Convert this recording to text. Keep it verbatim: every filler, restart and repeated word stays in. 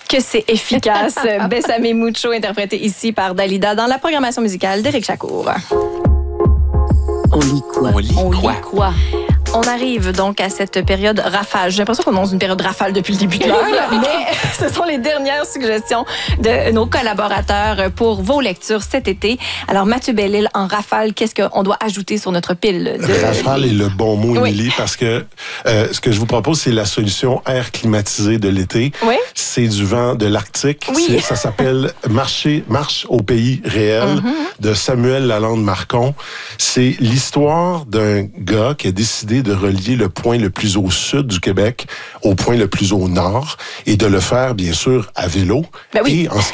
Que c'est efficace. Bésame Mucho, interprété ici par Dalida dans la programmation musicale d'Éric Chacour. On lit quoi? On lit On quoi? lit quoi? On arrive donc à cette période rafale. J'ai l'impression qu'on est dans une période rafale depuis le début de l'heure, mais ce sont les dernières suggestions de nos collaborateurs pour vos lectures cet été. Alors, Mathieu Bellil, en rafale, qu'est-ce qu'on doit ajouter sur notre pile? De... Rafale est le bon mot, Oui. Émilie, parce que euh, ce que je vous propose, c'est la solution air climatisé de l'été. Oui. C'est du vent de l'Arctique. Oui. C'est- Ça s'appelle Marcher, Marche au pays réel Mm-hmm. de Samuel Lalande-Marcon. C'est l'histoire d'un gars qui a décidé de relier le point le plus au sud du Québec au point le plus au nord et de le faire, bien sûr, à vélo Ben oui. et en ski